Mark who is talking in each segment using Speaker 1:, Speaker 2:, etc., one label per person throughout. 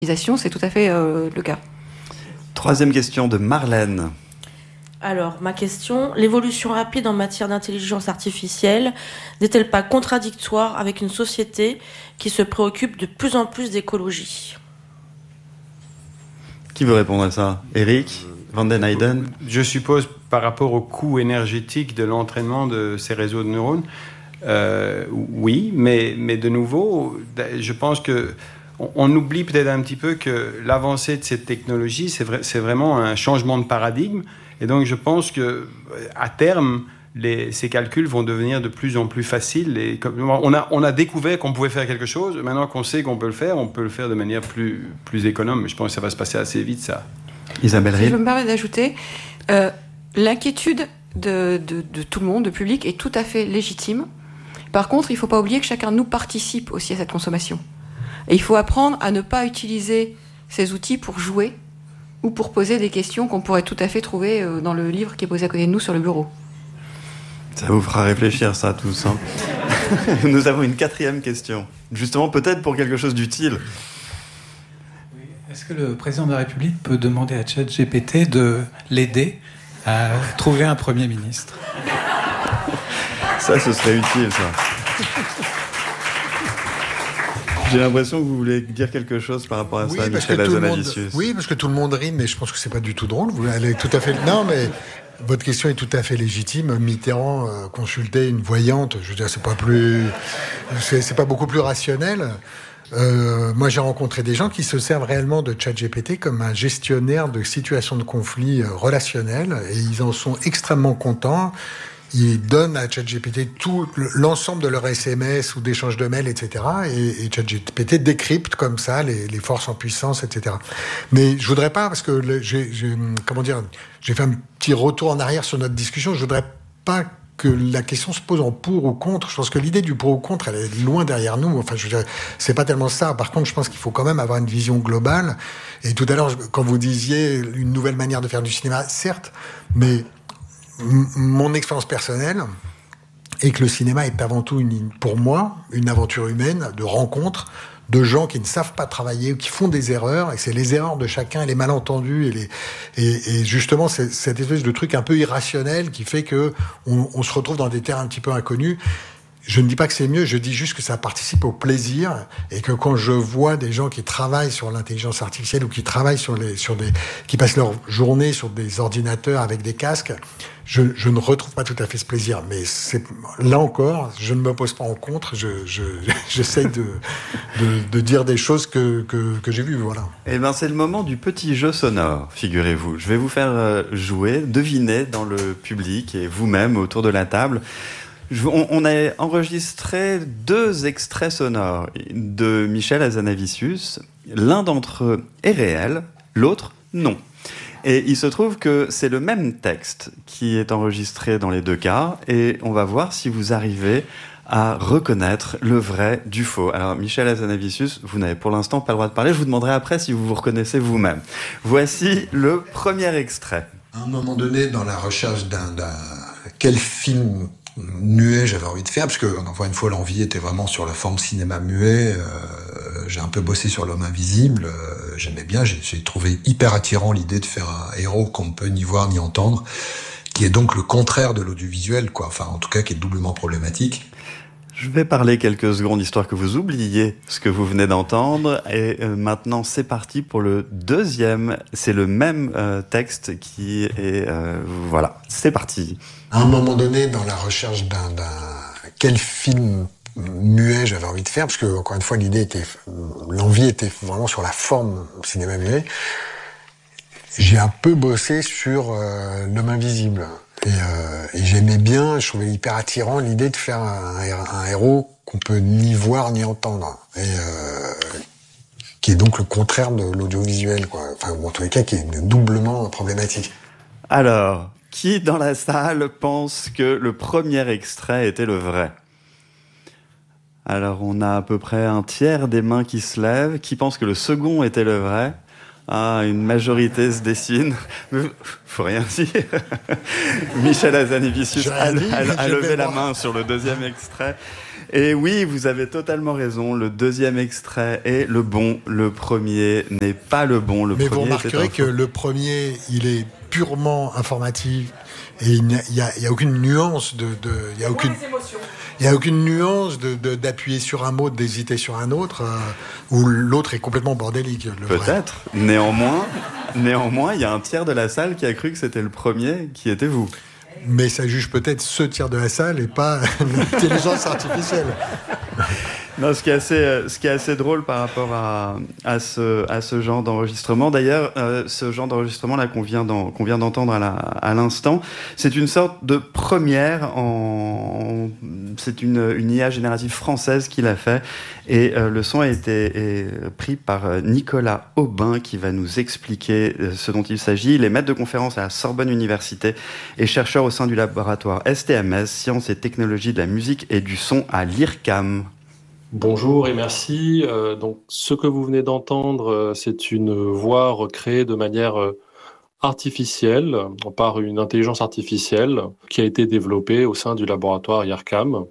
Speaker 1: c'est tout à fait le cas.
Speaker 2: Troisième question de Marlène.
Speaker 3: Alors, ma question, l'évolution rapide en matière d'intelligence artificielle n'est-elle pas contradictoire avec une société qui se préoccupe de plus en plus d'écologie ?
Speaker 2: Qui veut répondre à ça ? Eric Van den Heyden ?
Speaker 4: Je suppose par rapport au coût énergétique de l'entraînement de ces réseaux de neurones, oui, mais de nouveau, je pense que on oublie peut-être un petit peu que l'avancée de cette technologie, c'est vraiment un changement de paradigme. Et donc, je pense qu'à terme, ces calculs vont devenir de plus en plus faciles. Et on a découvert qu'on pouvait faire quelque chose. Maintenant qu'on sait qu'on peut le faire, on peut le faire de manière plus économe. Je pense que ça va se passer assez vite, ça.
Speaker 2: Isabelle Ril.
Speaker 1: Si je me permets d'ajouter, l'inquiétude de tout le monde, de public, est tout à fait légitime. Par contre, il ne faut pas oublier que chacun de nous participe aussi à cette consommation. Et il faut apprendre à ne pas utiliser ces outils pour jouer ou pour poser des questions qu'on pourrait tout à fait trouver dans le livre qui est posé à côté de nous sur le bureau.
Speaker 2: Ça vous fera réfléchir, ça, tous. Hein. Nous avons une quatrième question. Justement, peut-être pour quelque chose d'utile.
Speaker 5: Oui. Est-ce que le président de la République peut demander à ChatGPT de l'aider à trouver un Premier ministre ?
Speaker 2: Ça, ce serait utile, ça. J'ai l'impression que vous voulez dire quelque chose par rapport à ça, Michel Hazanavicius.
Speaker 6: Oui, parce que tout le monde rit, mais je pense que c'est pas du tout drôle. Elle est tout à fait... Non, mais votre question est tout à fait légitime. Mitterrand consultait une voyante. Je veux dire, c'est pas beaucoup plus rationnel. Moi, j'ai rencontré des gens qui se servent réellement de ChatGPT comme un gestionnaire de situations de conflit relationnels, et ils en sont extrêmement contents. Ils donnent à ChatGPT tout l'ensemble de leurs SMS ou d'échanges de mails, etc. Et ChatGPT décrypte comme ça les forces en puissance, etc. Mais je voudrais pas, parce que j'ai fait un petit retour en arrière sur notre discussion. Je voudrais pas que la question se pose en pour ou contre. Je pense que l'idée du pour ou contre, elle est loin derrière nous. Enfin, je veux dire, c'est pas tellement ça. Par contre, je pense qu'il faut quand même avoir une vision globale. Et tout à l'heure, quand vous disiez une nouvelle manière de faire du cinéma, certes, mais mon expérience personnelle est que le cinéma est avant tout, pour moi, une aventure humaine de rencontres de gens qui ne savent pas travailler ou qui font des erreurs, et c'est les erreurs de chacun, les malentendus et justement c'est cette espèce de truc un peu irrationnel qui fait que on se retrouve dans des terres un petit peu inconnues. Je ne dis pas que c'est mieux, je dis juste que ça participe au plaisir, et que quand je vois des gens qui travaillent sur l'intelligence artificielle ou qui travaillent qui passent leur journée sur des ordinateurs avec des casques, je ne retrouve pas tout à fait ce plaisir. Mais là encore, je ne me pose pas en contre, j'essaie de dire des choses que j'ai vues, voilà.
Speaker 2: Eh ben, c'est le moment du petit jeu sonore, figurez-vous. Je vais vous faire jouer, deviner dans le public et vous-même autour de la table. On a enregistré 2 extraits sonores de Michel Hazanavicius. L'un d'entre eux est réel, l'autre non. Et il se trouve que c'est le même texte qui est enregistré dans les 2 cas, et on va voir si vous arrivez à reconnaître le vrai du faux. Alors, Michel Hazanavicius, vous n'avez pour l'instant pas le droit de parler. Je vous demanderai après si vous vous reconnaissez vous-même. Voici le premier extrait.
Speaker 6: À un moment donné, dans la recherche quel film muet j'avais envie de faire, parce que encore une fois l'envie était vraiment sur la forme cinéma muet. J'ai un peu bossé sur L'Homme Invisible, j'aimais bien, j'ai trouvé hyper attirant l'idée de faire un héros qu'on ne peut ni voir ni entendre, qui est donc le contraire de l'audiovisuel, quoi. Enfin, en tout cas, qui est doublement problématique.
Speaker 2: Je vais parler quelques secondes, histoire que vous oubliez ce que vous venez d'entendre. Et maintenant, c'est parti pour le deuxième. C'est le même texte qui est... voilà, c'est parti.
Speaker 6: À un moment donné, dans la recherche quel film muet j'avais envie de faire, parce que, encore une fois, l'envie était vraiment sur la forme cinéma muet, j'ai un peu bossé sur L'Homme Invisible. Et j'aimais bien, je trouvais hyper attirant l'idée de faire un héros qu'on peut ni voir ni entendre. Et qui est donc le contraire de l'audiovisuel, quoi. Enfin, en tous les cas, qui est doublement problématique.
Speaker 2: Alors, qui dans la salle pense que le premier extrait était le vrai ? Alors, on a à peu près un tiers des mains qui se lèvent. Qui pense que le second était le vrai ? Ah, une majorité se dessine. Faut rien dire. Michel Hazanavicius a levé la main sur le deuxième extrait. Et oui, vous avez totalement raison. Le deuxième extrait est le bon. Le premier n'est pas le bon.
Speaker 6: Mais vous remarquerez que le premier, il est purement informatif et il n'y a aucune nuance il y a aucune nuance d'appuyer sur un mot, d'hésiter sur un autre, où l'autre est complètement bordélique.
Speaker 2: Peut-être. Néanmoins, il y a un tiers de la salle qui a cru que c'était le premier qui était vous.
Speaker 6: Mais ça juge peut-être ce tiers de la salle et pas l'intelligence artificielle.
Speaker 2: Non, ce qui est assez drôle par rapport à ce genre d'enregistrement. D'ailleurs, ce genre d'enregistrement là qu'on vient d'entendre à l'instant, c'est une sorte de première c'est une IA générative française qui l'a fait, et le son a été pris par Nicolas Aubin qui va nous expliquer ce dont il s'agit. Il est maître de conférence à la Sorbonne Université et chercheur au sein du laboratoire STMS, Sciences et Technologies de la musique et du son à l'IRCAM.
Speaker 7: Bonjour et merci. Donc, ce que vous venez d'entendre, c'est une voix recréée de manière artificielle par une intelligence artificielle qui a été développée au sein du laboratoire IRCAM.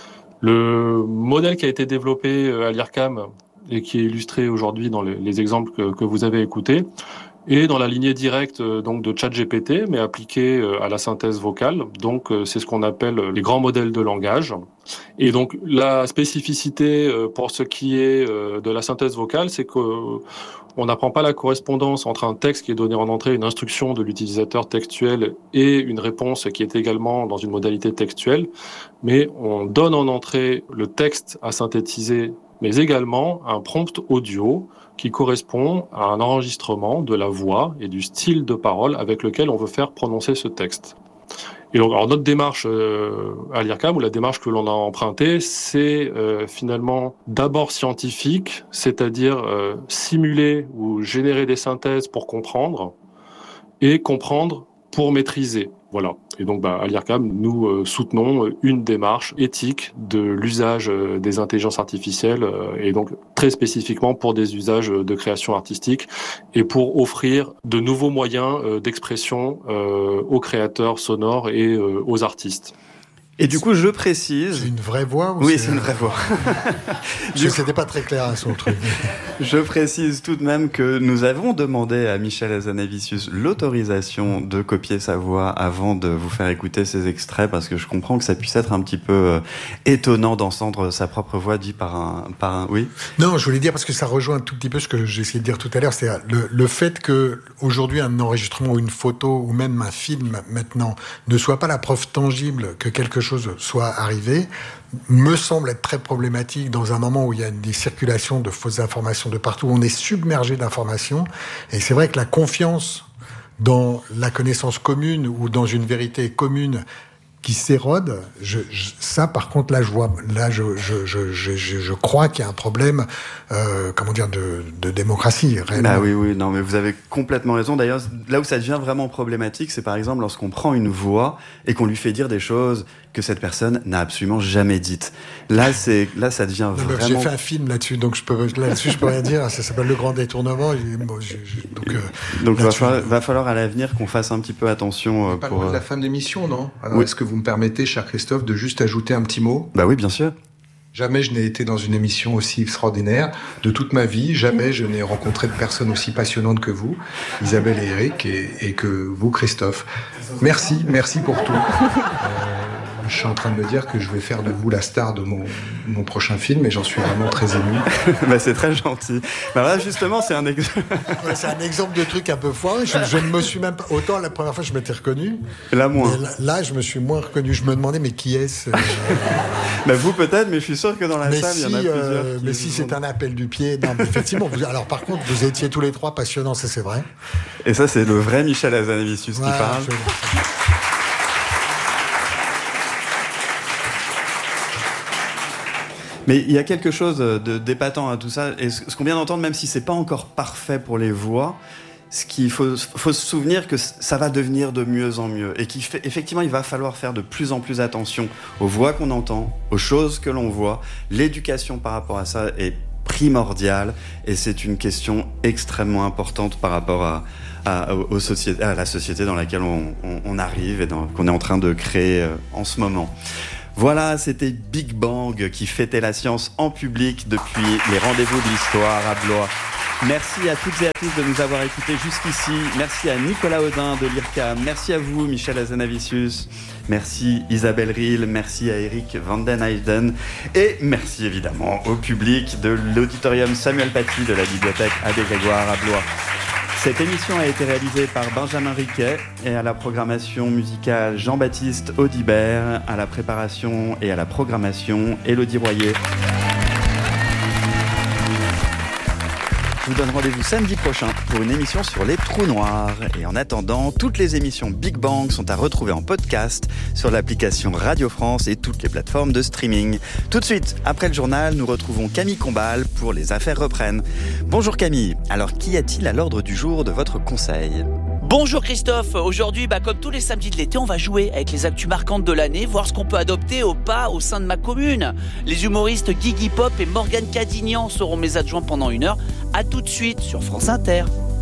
Speaker 7: Le modèle qui a été développé à l'IRCAM et qui est illustré aujourd'hui dans les exemples que vous avez écoutés est dans la lignée directe donc de ChatGPT, mais appliqué à la synthèse vocale. Donc, c'est ce qu'on appelle les grands modèles de langage. Et donc, la spécificité pour ce qui est de la synthèse vocale, c'est que on n'apprend pas la correspondance entre un texte qui est donné en entrée, une instruction de l'utilisateur textuel et une réponse qui est également dans une modalité textuelle, mais on donne en entrée le texte à synthétiser, mais également un prompt audio qui correspond à un enregistrement de la voix et du style de parole avec lequel on veut faire prononcer ce texte. Et donc, alors notre démarche à l'IRCAM, ou la démarche que l'on a empruntée, c'est finalement d'abord scientifique, c'est-à-dire simuler ou générer des synthèses pour comprendre, et comprendre pour maîtriser. Voilà. Et donc, à l'IRCAM, nous soutenons une démarche éthique de l'usage des intelligences artificielles, et donc très spécifiquement pour des usages de création artistique et pour offrir de nouveaux moyens d'expression aux créateurs sonores et aux artistes.
Speaker 2: Et du coup, je précise...
Speaker 6: C'est une vraie voix ou
Speaker 2: Oui, c'est une vraie voix.
Speaker 6: C'était pas très clair à son truc.
Speaker 2: Je précise tout de même que nous avons demandé à Michel Hazanavicius l'autorisation de copier sa voix avant de vous faire écouter ces extraits, parce que je comprends que ça puisse être un petit peu étonnant d'entendre sa propre voix dit par un... Oui.
Speaker 6: Non, je voulais dire, parce que ça rejoint un tout petit peu ce que j'ai essayé de dire tout à l'heure, c'est le fait que aujourd'hui un enregistrement ou une photo ou même un film maintenant ne soit pas la preuve tangible que quelque chose soit arrivé, me semble être très problématique dans un moment où il y a des circulations de fausses informations de partout, où on est submergé d'informations. Et c'est vrai que la confiance dans la connaissance commune ou dans une vérité commune qui s'érode, ça par contre là je crois qu'il y a un problème de démocratie réellement.
Speaker 2: Bah oui, non mais vous avez complètement raison. D'ailleurs, là où ça devient vraiment problématique, c'est par exemple lorsqu'on prend une voix et qu'on lui fait dire des choses que cette personne n'a absolument jamais dites. Là ça devient vraiment...
Speaker 6: J'ai fait un film là-dessus, donc je peux rien dire. Ça s'appelle Le Grand Détournement.
Speaker 2: Donc va falloir à l'avenir qu'on fasse un petit peu attention
Speaker 8: pas
Speaker 2: pour
Speaker 8: loin de la fin de l'émission, non? Alors,
Speaker 2: oui.
Speaker 8: Est-ce que vous me permettez, cher Christophe, de juste ajouter un petit mot?
Speaker 2: Bah oui, bien sûr.
Speaker 8: Jamais je n'ai été dans une émission aussi extraordinaire de toute ma vie. Jamais je n'ai rencontré de personnes aussi passionnantes que vous, Isabelle et Eric, et que vous, Christophe. Merci pour tout. Je suis en train de me dire que je vais faire de vous la star de mon prochain film, et j'en suis vraiment très ému.
Speaker 2: Bah, c'est très gentil. Bah là, justement, c'est un exemple.
Speaker 6: C'est un exemple de truc un peu foireux. Je ne me suis même pas... Autant la première fois, je m'étais reconnu.
Speaker 2: Là, moins.
Speaker 6: Là, je me suis moins reconnu. Je me demandais, mais qui est-ce
Speaker 2: Bah, vous peut-être, mais je suis sûr que dans la salle, il y en a plusieurs.
Speaker 6: Mais si c'est un appel du pied... Non, mais effectivement. Alors, par contre, vous étiez tous les trois passionnants, ça c'est vrai.
Speaker 2: Et ça, c'est le vrai Michel Hazanavicius qui parle. Mais il y a quelque chose d'épatant à tout ça. Et ce qu'on vient d'entendre, même si c'est pas encore parfait pour les voix, ce qu'il faut se souvenir que ça va devenir de mieux en mieux. Et qu'effectivement, il va falloir faire de plus en plus attention aux voix qu'on entend, aux choses que l'on voit. L'éducation par rapport à ça est primordiale. Et c'est une question extrêmement importante par rapport à la société dans laquelle on arrive et qu'on est en train de créer en ce moment. Voilà, c'était Big Bang qui fêtait la science en public depuis les rendez-vous de l'histoire à Blois. Merci à toutes et à tous de nous avoir écoutés jusqu'ici. Merci à Nicolas Audin de l'IRCAM. Merci à vous, Michel Azanavicius. Merci Isabelle Ril. Merci à Eric Van den Eyden. Et merci évidemment au public de l'auditorium Samuel Paty de la bibliothèque Abbé Grégoire à Blois. Cette émission a été réalisée par Benjamin Riquet et à la programmation musicale Jean-Baptiste Audibert, à la préparation et à la programmation Élodie Royer. Je vous donne rendez-vous samedi prochain pour une émission sur les trous noirs. Et en attendant, toutes les émissions Big Bang sont à retrouver en podcast sur l'application Radio France et toutes les plateformes de streaming. Tout de suite, après le journal, nous retrouvons Camille Combal pour Les Affaires reprennent. Bonjour Camille, alors qu'y a-t-il à l'ordre du jour de votre conseil ?
Speaker 9: Bonjour Christophe, aujourd'hui comme tous les samedis de l'été on va jouer avec les actus marquantes de l'année, voir ce qu'on peut adopter ou pas au sein de ma commune. Les humoristes Guigui Pop et Morgane Cadignan seront mes adjoints pendant 1 heure. À tout de suite sur France Inter.